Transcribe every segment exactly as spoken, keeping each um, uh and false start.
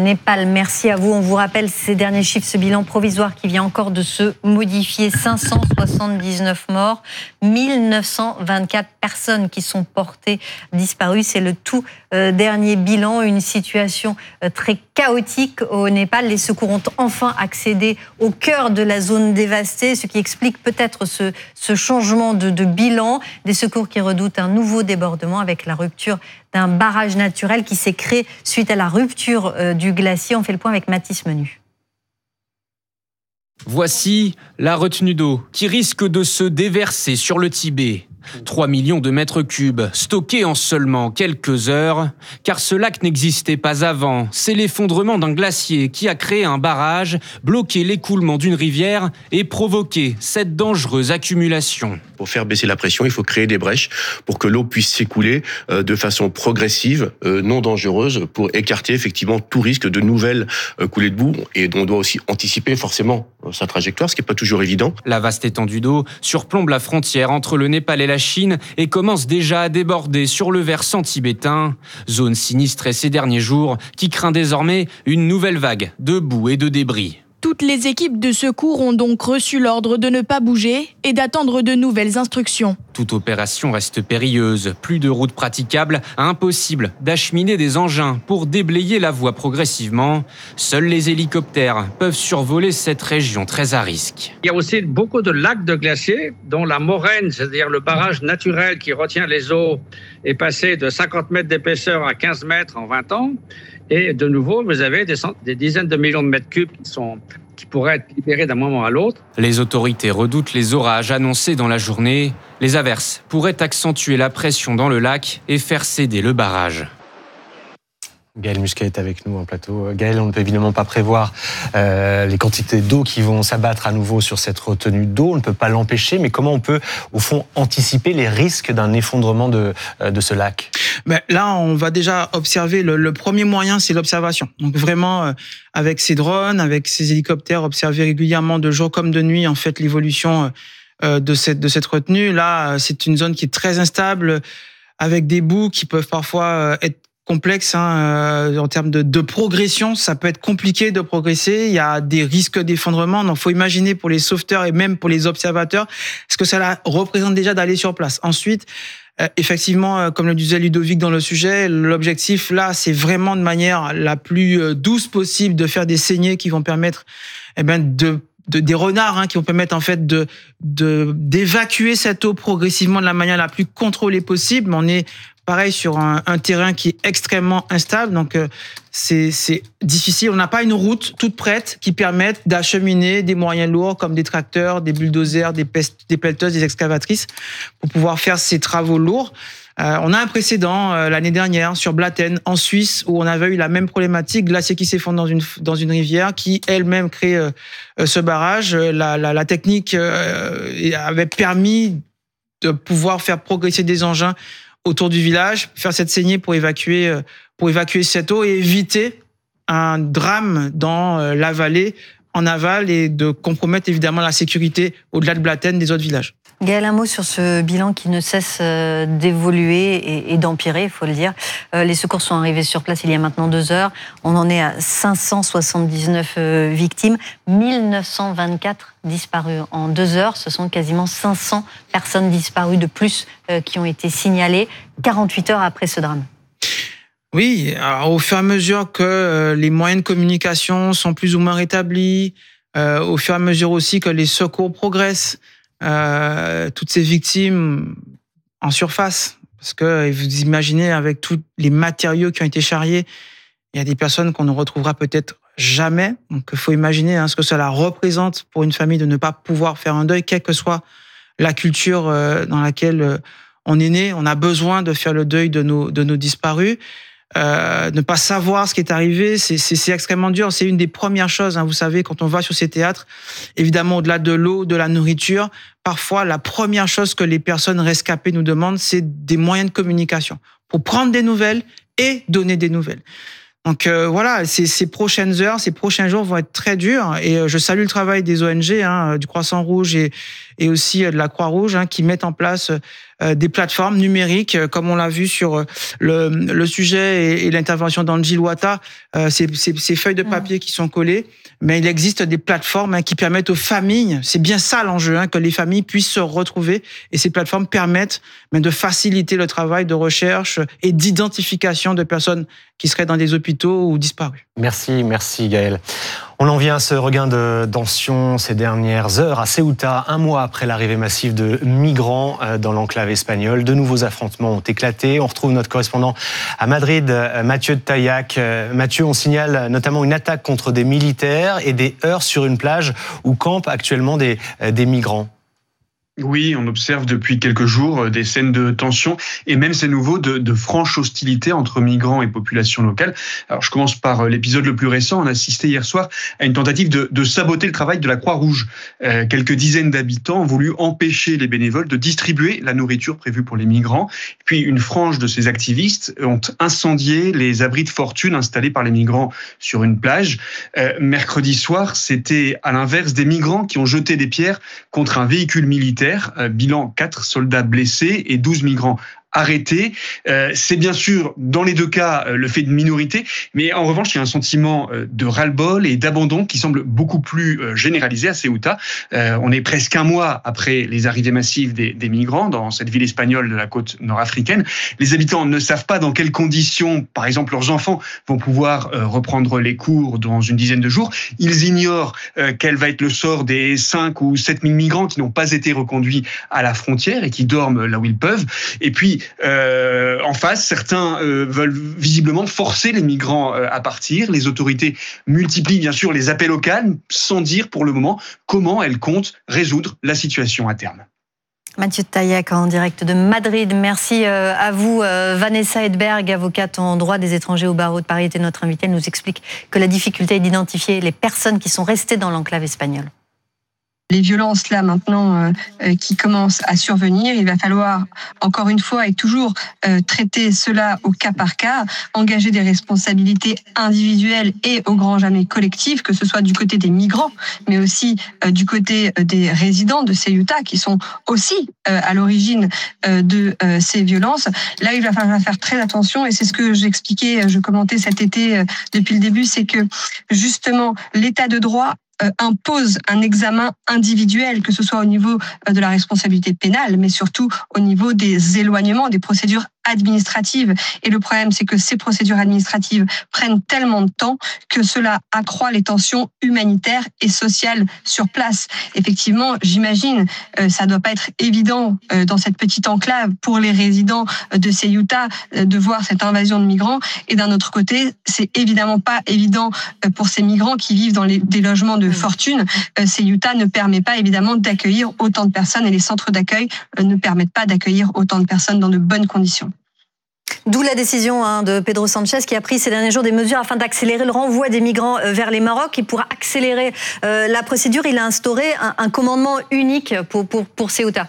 Népal. Merci à vous. On vous rappelle ces derniers chiffres, ce bilan provisoire qui vient encore de se modifier. cinq cent soixante-dix-neuf morts, mille neuf cent vingt-quatre personnes qui sont portées disparues. C'est le tout dernier bilan. Une situation très chaotique au Népal. Les secours ont enfin accédé au cœur de la zone dévastée, ce qui explique peut-être ce, ce changement de, de bilan. Des secours qui redoutent un nouveau débordement avec la rupture d'un barrage naturel qui s'est créé suite à la rupture du glacier. On fait le point avec Mathis Menu. Voici la retenue d'eau qui risque de se déverser sur le Tibet. trois millions de mètres cubes stockés en seulement quelques heures, car ce lac n'existait pas avant. C'est l'effondrement d'un glacier qui a créé un barrage, bloqué l'écoulement d'une rivière et provoqué cette dangereuse accumulation. Pour faire baisser la pression, il faut créer des brèches pour que l'eau puisse s'écouler de façon progressive, non dangereuse, pour écarter effectivement tout risque de nouvelles coulées de boue. Et on doit aussi anticiper forcément sa trajectoire, ce qui n'est pas toujours évident. La vaste étendue d'eau surplombe la frontière entre le Népal et la Chine et commence déjà à déborder sur le versant tibétain. Zone sinistrée ces derniers jours qui craint désormais une nouvelle vague de boue et de débris. Toutes les équipes de secours ont donc reçu l'ordre de ne pas bouger et d'attendre de nouvelles instructions. Toute opération reste périlleuse. Plus de routes praticables, impossible d'acheminer des engins pour déblayer la voie progressivement. Seuls les hélicoptères peuvent survoler cette région très à risque. Il y a aussi beaucoup de lacs de glaciers dont la moraine, c'est-à-dire le barrage naturel qui retient les eaux, est passé de cinquante mètres d'épaisseur à quinze mètres en vingt ans. Et de nouveau, vous avez des, cent- des dizaines de millions de mètres cubes qui, sont, qui pourraient être libérés d'un moment à l'autre. Les autorités redoutent les orages annoncés dans la journée. Les averses pourraient accentuer la pression dans le lac et faire céder le barrage. Gaël Musquet est avec nous en plateau. Gaël, on ne peut évidemment pas prévoir euh, les quantités d'eau qui vont s'abattre à nouveau sur cette retenue d'eau. On ne peut pas l'empêcher, mais comment on peut, au fond, anticiper les risques d'un effondrement de, de ce lac ? Ben, là, on va déjà observer, le, le premier moyen, c'est l'observation. Donc vraiment, euh, avec ces drones, avec ces hélicoptères, observer régulièrement de jour comme de nuit, en fait, l'évolution euh, de, cette, de cette retenue. Là, c'est une zone qui est très instable, avec des boues qui peuvent parfois être complexe hein, euh, en termes de, de progression, ça peut être compliqué de progresser. Il y a des risques d'effondrement. Donc, faut imaginer pour les sauveteurs et même pour les observateurs ce que ça représente déjà d'aller sur place. Ensuite, euh, effectivement, euh, comme le disait Ludovic dans le sujet, l'objectif là, c'est vraiment de manière la plus douce possible de faire des saignées qui vont permettre, eh ben, de De, des renards hein, qui vont permettre en fait de, de d'évacuer cette eau progressivement de la manière la plus contrôlée possible. On est pareil sur un, un terrain qui est extrêmement instable, donc euh, c'est, c'est difficile. On n'a pas une route toute prête qui permette d'acheminer des moyens lourds comme des tracteurs, des bulldozers, des, pest, des pelleteuses, des excavatrices pour pouvoir faire ces travaux lourds. Euh, on a un précédent euh, l'année dernière sur Blatten en Suisse où on avait eu la même problématique, glacier qui s'effondre dans une dans une rivière qui elle-même crée euh, ce barrage. La, la, la technique euh, avait permis de pouvoir faire progresser des engins autour du village, faire cette saignée pour évacuer euh, pour évacuer cette eau et éviter un drame dans euh, la vallée en aval et de compromettre évidemment la sécurité au-delà de Blatten des autres villages. Gaël, un mot sur ce bilan qui ne cesse d'évoluer et, et d'empirer, il faut le dire. Euh, les secours sont arrivés sur place il y a maintenant deux heures. On en est à cinq cent soixante-dix-neuf euh, victimes, mille neuf cent vingt-quatre disparues en deux heures. Ce sont quasiment cinq cents personnes disparues de plus euh, qui ont été signalées quarante-huit heures après ce drame. Oui, alors au fur et à mesure que euh, les moyens de communication sont plus ou moins rétablis, euh, au fur et à mesure aussi que les secours progressent, Euh, toutes ces victimes en surface, parce que vous imaginez avec tous les matériaux qui ont été charriés, il y a des personnes qu'on ne retrouvera peut-être jamais. Donc il faut imaginer hein, ce que cela représente pour une famille de ne pas pouvoir faire un deuil, quelle que soit la culture euh, dans laquelle euh, on est né. On a besoin de faire le deuil de nos, de nos disparus. Euh, ne pas savoir ce qui est arrivé, c'est, c'est, c'est extrêmement dur. C'est une des premières choses, hein, vous savez, quand on va sur ces théâtres, évidemment, au-delà de l'eau, de la nourriture, parfois, la première chose que les personnes rescapées nous demandent, c'est des moyens de communication pour prendre des nouvelles et donner des nouvelles. Donc euh, voilà, ces, ces prochaines heures, ces prochains jours vont être très durs. Et euh, je salue le travail des O N G, hein, du Croissant Rouge et, et aussi euh, de la Croix-Rouge, hein, qui mettent en place euh, des plateformes numériques, euh, comme on l'a vu sur euh, le, le sujet et, et l'intervention d'Angie Louata, euh, ces, ces, ces feuilles de papier qui sont collées. Mais il existe des plateformes hein, qui permettent aux familles, c'est bien ça l'enjeu, hein, que les familles puissent se retrouver. Et ces plateformes permettent mais, de faciliter le travail de recherche et d'identification de personnes qui seraient dans des hôpitaux ou disparues. Merci, merci Gaël. On en vient à ce regain de tension ces dernières heures à Ceuta, un mois après l'arrivée massive de migrants dans l'enclave espagnole. De nouveaux affrontements ont éclaté. On retrouve notre correspondant à Madrid, Mathieu de Taillac. Mathieu, on signale notamment une attaque contre des militaires et des heurts sur une plage où campent actuellement des, des migrants. Oui, on observe depuis quelques jours des scènes de tension et même c'est nouveau de, de franches hostilités entre migrants et population locale. Alors je commence par l'épisode le plus récent. On a assisté hier soir à une tentative de, de saboter le travail de la Croix-Rouge. Euh, quelques dizaines d'habitants ont voulu empêcher les bénévoles de distribuer la nourriture prévue pour les migrants. Puis une frange de ces activistes ont incendié les abris de fortune installés par les migrants sur une plage. Euh, mercredi soir, c'était à l'inverse des migrants qui ont jeté des pierres contre un véhicule militaire. Bilan quatre soldats blessés et douze migrants arrêtés. Euh, c'est bien sûr, dans les deux cas, le fait de minorité, mais en revanche, il y a un sentiment de ras-le-bol et d'abandon qui semble beaucoup plus généralisé à Ceuta. Euh, on est presque un mois après les arrivées massives des, des migrants dans cette ville espagnole de la côte nord-africaine. Les habitants ne savent pas dans quelles conditions, par exemple, leurs enfants vont pouvoir euh, reprendre les cours dans une dizaine de jours. Ils ignorent euh, quel va être le sort des cinq ou sept mille migrants qui n'ont pas été reconduits à la frontière et qui dorment là où ils peuvent. Et puis, Euh, en face, certains euh, veulent visiblement forcer les migrants euh, à partir. Les autorités multiplient bien sûr les appels au calme, sans dire pour le moment comment elles comptent résoudre la situation à terme. Mathieu de Taillac en direct de Madrid. Merci à vous. Vanessa Edberg, avocate en droit des étrangers au barreau de Paris, était notre invitée. Elle nous explique que la difficulté est d'identifier les personnes qui sont restées dans l'enclave espagnole. Les violences là maintenant euh, qui commencent à survenir, il va falloir encore une fois et toujours euh, traiter cela au cas par cas, engager des responsabilités individuelles et au grand jamais collectives, que ce soit du côté des migrants, mais aussi euh, du côté des résidents de Ceuta qui sont aussi euh, à l'origine euh, de euh, ces violences. Là, il va falloir faire très attention et c'est ce que j'expliquais, je commentais cet été euh, depuis le début, c'est que justement l'état de droit Euh, impose un examen individuel, que ce soit au niveau euh, de la responsabilité pénale, mais surtout au niveau des éloignements, des procédures administratives. Et le problème, c'est que ces procédures administratives prennent tellement de temps que cela accroît les tensions humanitaires et sociales sur place. Effectivement, j'imagine, euh, ça doit pas être évident euh, dans cette petite enclave pour les résidents de Ceuta euh, de voir cette invasion de migrants. Et d'un autre côté, c'est évidemment pas évident euh, pour ces migrants qui vivent dans les, des logements de fortune. Euh, Ceuta ne permet pas évidemment d'accueillir autant de personnes et les centres d'accueil euh, ne permettent pas d'accueillir autant de personnes dans de bonnes conditions. D'où la décision hein, de Pedro Sanchez qui a pris ces derniers jours des mesures afin d'accélérer le renvoi des migrants vers les Maroc. Et pour accélérer euh, la procédure, il a instauré un, un commandement unique pour, pour, pour Ceuta.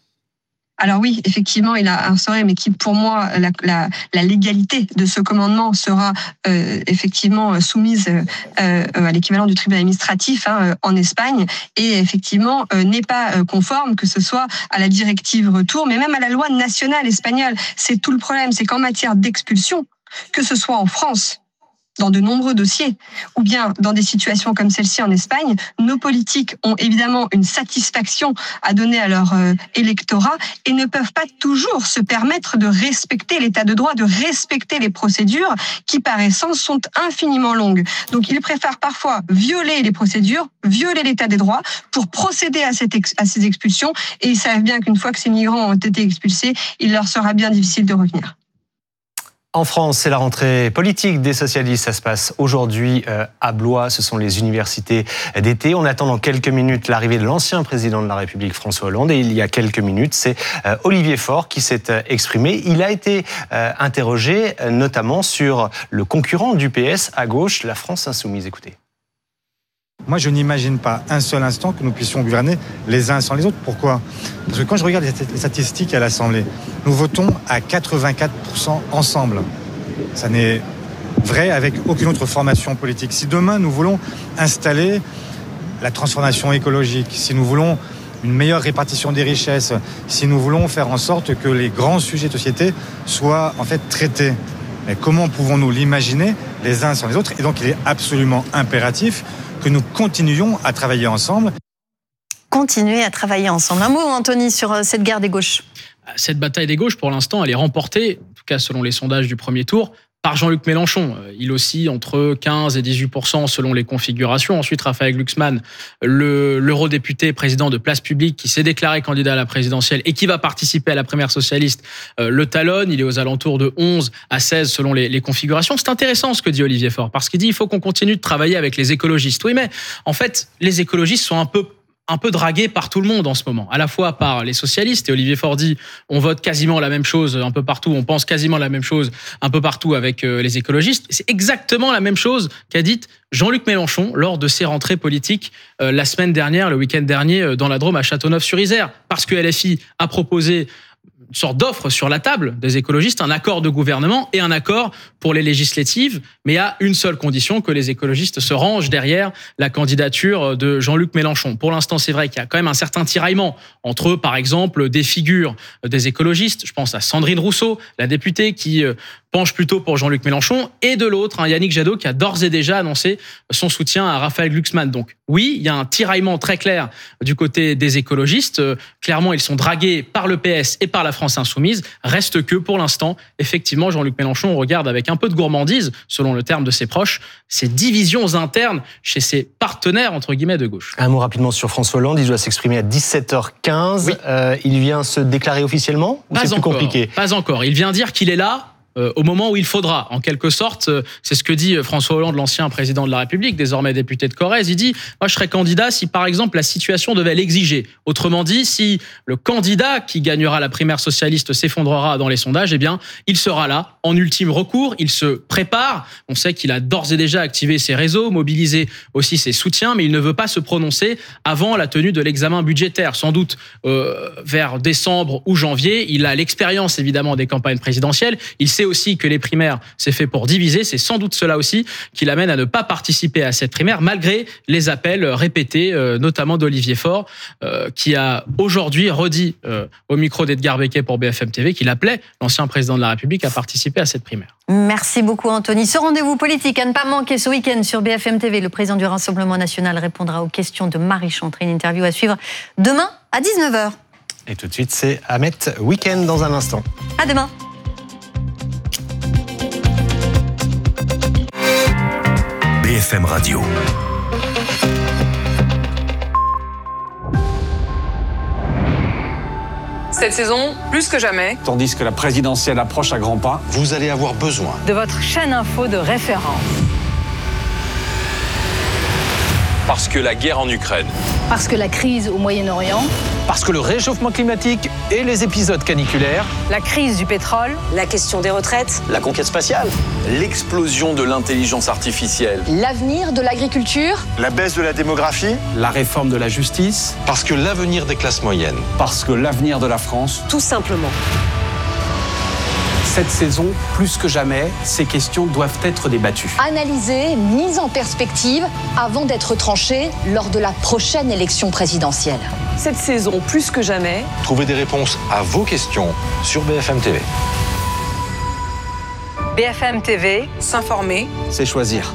Alors oui, effectivement, il a instauré, mais qui, pour moi, la, la, la légalité de ce commandement sera euh, effectivement soumise euh, à l'équivalent du tribunal administratif hein, en Espagne, et effectivement euh, n'est pas conforme, que ce soit à la directive retour, mais même à la loi nationale espagnole. C'est tout le problème, c'est qu'en matière d'expulsion, que ce soit en France, dans de nombreux dossiers, ou bien dans des situations comme celle-ci en Espagne, nos politiques ont évidemment une satisfaction à donner à leur euh, électorat et ne peuvent pas toujours se permettre de respecter l'état de droit, de respecter les procédures qui, par essence, sont infiniment longues. Donc, ils préfèrent parfois violer les procédures, violer l'état des droits pour procéder à, cette ex- à ces expulsions, et ils savent bien qu'une fois que ces migrants ont été expulsés, il leur sera bien difficile de revenir. En France, c'est la rentrée politique des socialistes. Ça se passe aujourd'hui à Blois. Ce sont les universités d'été. On attend dans quelques minutes l'arrivée de l'ancien président de la République, François Hollande. Et il y a quelques minutes, c'est Olivier Faure qui s'est exprimé. Il a été interrogé notamment sur le concurrent du P S à gauche, la France Insoumise. Écoutez. Moi, je n'imagine pas un seul instant que nous puissions gouverner les uns sans les autres. Pourquoi ? Parce que quand je regarde les statistiques à l'Assemblée, nous votons à quatre-vingt-quatre pour cent ensemble. Ça n'est vrai avec aucune autre formation politique. Si demain, nous voulons installer la transformation écologique, si nous voulons une meilleure répartition des richesses, si nous voulons faire en sorte que les grands sujets de société soient en fait traités. Mais comment pouvons-nous l'imaginer les uns sans les autres ? Et donc il est absolument impératif que nous continuions à travailler ensemble. Continuer à travailler ensemble. Un mot, Anthony, sur cette guerre des gauches. Cette bataille des gauches, pour l'instant, elle est remportée, en tout cas selon les sondages du premier tour, par Jean-Luc Mélenchon. Il oscille entre quinze et dix-huit pour cent selon les configurations. Ensuite, Raphaël Glucksmann, le, l'eurodéputé président de Place Publique, qui s'est déclaré candidat à la présidentielle et qui va participer à la primaire socialiste, euh, le talonne. Il est aux alentours de onze à seize selon les, les configurations. C'est intéressant ce que dit Olivier Faure, parce qu'il dit qu'il faut qu'on continue de travailler avec les écologistes. Oui, mais en fait, les écologistes sont un peu un peu dragué par tout le monde en ce moment, à la fois par les socialistes, et Olivier Faure dit on vote quasiment la même chose un peu partout, on pense quasiment la même chose un peu partout avec les écologistes. C'est exactement la même chose qu'a dit Jean-Luc Mélenchon lors de ses rentrées politiques euh, la semaine dernière, le week-end dernier, dans la Drôme à Châteauneuf-sur-Isère, parce que L F I a proposé une sorte d'offre sur la table des écologistes, un accord de gouvernement et un accord pour les législatives, mais à une seule condition, que les écologistes se rangent derrière la candidature de Jean-Luc Mélenchon. Pour l'instant, c'est vrai qu'il y a quand même un certain tiraillement entre, par exemple, des figures des écologistes. Je pense à Sandrine Rousseau, la députée, qui penche plutôt pour Jean-Luc Mélenchon, et de l'autre, hein, Yannick Jadot, qui a d'ores et déjà annoncé son soutien à Raphaël Glucksmann. Donc oui, il y a un tiraillement très clair du côté des écologistes. Euh, clairement, ils sont dragués par le P S et par la France Insoumise. Reste que, pour l'instant, effectivement, Jean-Luc Mélenchon regarde avec un peu de gourmandise, selon le terme de ses proches, ces divisions internes chez ses partenaires, entre guillemets, de gauche. Un mot rapidement sur François Hollande. Il doit s'exprimer à dix-sept heures quinze. Oui. Euh, il vient se déclarer officiellement ou pas c'est encore, plus compliqué ? Pas encore. Il vient dire qu'il est là Euh, au moment où il faudra. En quelque sorte, euh, c'est ce que dit François Hollande, l'ancien président de la République, désormais député de Corrèze. Il dit « Moi, je serais candidat si, par exemple, la situation devait l'exiger. » Autrement dit, si le candidat qui gagnera la primaire socialiste s'effondrera dans les sondages, eh bien, il sera là, en ultime recours. Il se prépare. On sait qu'il a d'ores et déjà activé ses réseaux, mobilisé aussi ses soutiens, mais il ne veut pas se prononcer avant la tenue de l'examen budgétaire. Sans doute euh, vers décembre ou janvier. Il a l'expérience, évidemment, des campagnes présidentielles. Il sait aussi que les primaires, c'est fait pour diviser. C'est sans doute cela aussi qui l'amène à ne pas participer à cette primaire, malgré les appels répétés, euh, notamment d'Olivier Faure, euh, qui a aujourd'hui redit euh, au micro d'Edgar Becquet pour B F M T V qu'il appelait l'ancien président de la République à participer à cette primaire. Merci beaucoup, Anthony. Ce rendez-vous politique à ne pas manquer ce week-end sur B F M T V. Le président du Rassemblement national répondra aux questions de Marie Chantrey. Une interview à suivre demain à dix-neuf heures. Et tout de suite, c'est Ahmet Week-end dans un instant. À demain. B F M Radio. Cette saison, plus que jamais, tandis que la présidentielle approche à grands pas, vous allez avoir besoin de votre chaîne info de référence. Parce que la guerre en Ukraine. Parce que la crise au Moyen-Orient. Parce que le réchauffement climatique et les épisodes caniculaires. La crise du pétrole. La question des retraites. La conquête spatiale. L'explosion de l'intelligence artificielle. L'avenir de l'agriculture. La baisse de la démographie. La réforme de la justice. Parce que l'avenir des classes moyennes. Parce que l'avenir de la France. Tout simplement. Cette saison, plus que jamais, ces questions doivent être débattues. Analysées, mises en perspective, avant d'être tranchées lors de la prochaine élection présidentielle. Cette saison, plus que jamais, trouvez des réponses à vos questions sur B F M T V. B F M T V, s'informer, c'est choisir.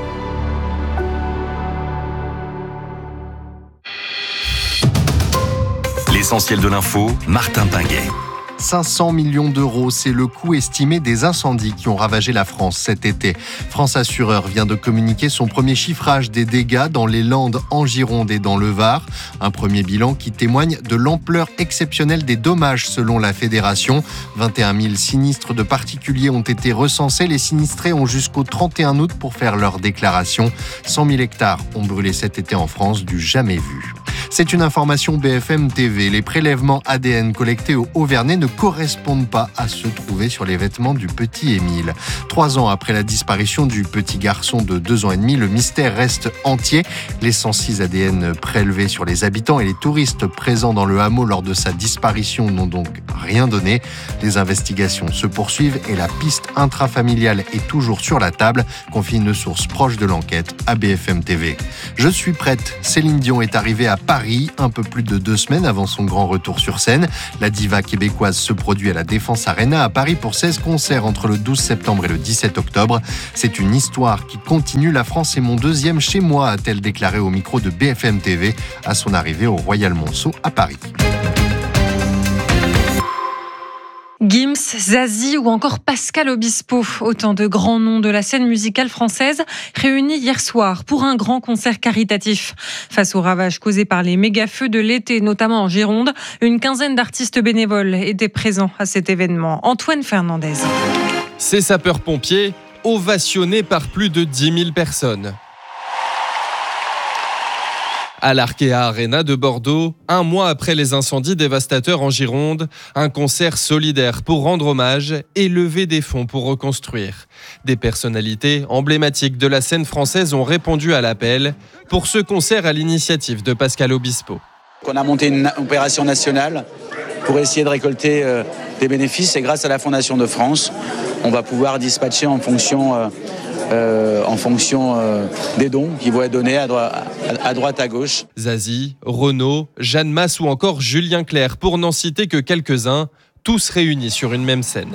L'essentiel de l'info, Martin Pinguet. cinq cents millions d'euros, c'est le coût estimé des incendies qui ont ravagé la France cet été. France Assureur vient de communiquer son premier chiffrage des dégâts dans les Landes, en Gironde et dans le Var. Un premier bilan qui témoigne de l'ampleur exceptionnelle des dommages selon la fédération. vingt et un mille sinistres de particuliers ont été recensés. Les sinistrés ont jusqu'au trente et un août pour faire leur déclaration. cent mille hectares ont brûlé cet été en France, du jamais vu. C'est une information B F M T V. Les prélèvements A D N collectés au Haut-Vernay ne correspondent pas à ceux trouvés sur les vêtements du petit Émile. Trois ans après la disparition du petit garçon de deux ans et demi, le mystère reste entier. Les cent six A D N prélevés sur les habitants et les touristes présents dans le hameau lors de sa disparition n'ont donc rien donné. Les investigations se poursuivent et la piste intrafamiliale est toujours sur la table, confie une source proche de l'enquête à B F M T V. Je suis prête. Céline Dion est arrivée à Paris Paris, un peu plus de deux semaines avant son grand retour sur scène. La diva québécoise se produit à la Défense Arena à Paris pour seize concerts entre le douze septembre et le dix-sept octobre. C'est une histoire qui continue. La France est mon deuxième chez moi, a-t-elle déclaré au micro de B F M T V à son arrivée au Royal Monceau à Paris. Gims, Zazie ou encore Pascal Obispo, autant de grands noms de la scène musicale française réunis hier soir pour un grand concert caritatif. Face aux ravages causés par les méga-feux de l'été, notamment en Gironde, une quinzaine d'artistes bénévoles étaient présents à cet événement. Antoine Fernandez. Ces sapeurs-pompiers ovationnés par plus de dix mille personnes. À l'Arkea Arena de Bordeaux, un mois après les incendies dévastateurs en Gironde, un concert solidaire pour rendre hommage et lever des fonds pour reconstruire. Des personnalités emblématiques de la scène française ont répondu à l'appel pour ce concert à l'initiative de Pascal Obispo. On a monté une opération nationale pour essayer de récolter euh, des bénéfices et grâce à la Fondation de France, on va pouvoir dispatcher en fonction... Euh, Euh, en fonction euh, des dons qui vont être donnés à, dro- à droite, à gauche. Zazie, Renaud, Jeanne Masse ou encore Julien Clerc, pour n'en citer que quelques-uns, tous réunis sur une même scène.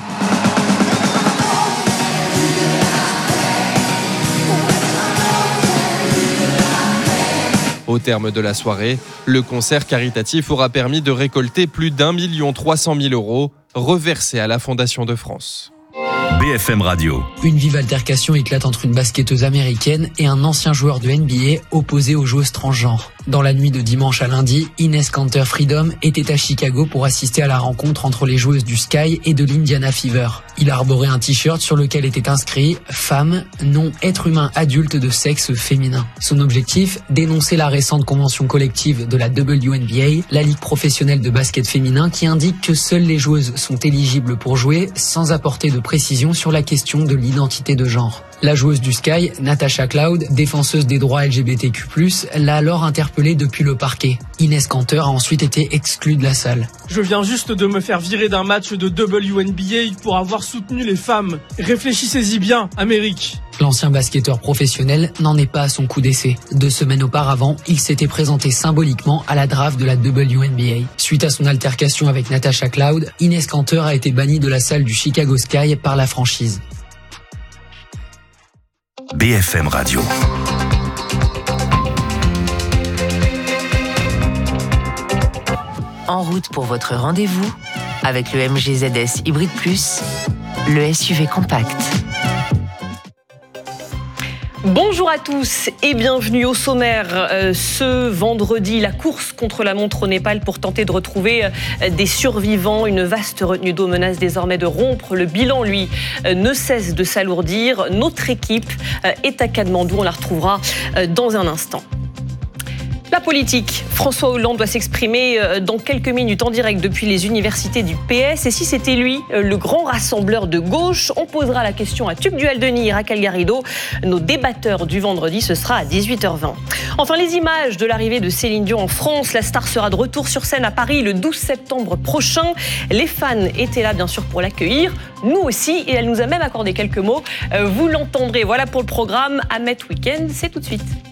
Au terme de la soirée, le concert caritatif aura permis de récolter plus d'un million trois cent mille euros reversés à la Fondation de France. B F M Radio. Une vive altercation éclate entre une basketteuse américaine et un ancien joueur de N B A opposé aux joueuses transgenres. Dans la nuit de dimanche à lundi, Ines Kanter Freedom était à Chicago pour assister à la rencontre entre les joueuses du Sky et de l'Indiana Fever. Il arborait un t-shirt sur lequel était inscrit « Femme, non être humain adulte de sexe féminin ». Son objectif, dénoncer la récente convention collective de la W N B A, la ligue professionnelle de basket féminin, qui indique que seules les joueuses sont éligibles pour jouer, sans apporter de précision sur la question de l'identité de genre. La joueuse du Sky, Natasha Cloud, défenseuse des droits L G B T Q plus, l'a alors interpellée depuis le parquet. Ines Kanter a ensuite été exclue de la salle. Je viens juste de me faire virer d'un match de W N B A pour avoir soutenu les femmes. Réfléchissez-y bien, Amérique. L'ancien basketteur professionnel n'en est pas à son coup d'essai. Deux semaines auparavant, il s'était présenté symboliquement à la draft de la W N B A. Suite à son altercation avec Natasha Cloud, Ines Kanter a été bannie de la salle du Chicago Sky par la franchise. B F M Radio. En route pour votre rendez-vous avec le M G Z S Hybrid Plus, le S U V compact. Bonjour à tous et bienvenue au sommaire. Euh, ce vendredi, la course contre la montre au Népal pour tenter de retrouver euh, des survivants. Une vaste retenue d'eau menace désormais de rompre. Le bilan, lui, euh, ne cesse de s'alourdir. Notre équipe euh, est à Katmandou. On la retrouvera euh, dans un instant. La politique. François Hollande doit s'exprimer dans quelques minutes en direct depuis les universités du P S. Et si c'était lui, le grand rassembleur de gauche, on posera la question à Tugdual Denis et Raquel Garrido. Nos débatteurs du vendredi, ce sera à dix-huit heures vingt. Enfin, les images de l'arrivée de Céline Dion en France. La star sera de retour sur scène à Paris le douze septembre prochain. Les fans étaient là, bien sûr, pour l'accueillir. Nous aussi. Et elle nous a même accordé quelques mots. Vous l'entendrez. Voilà pour le programme. Ahmed Weekend, c'est tout de suite.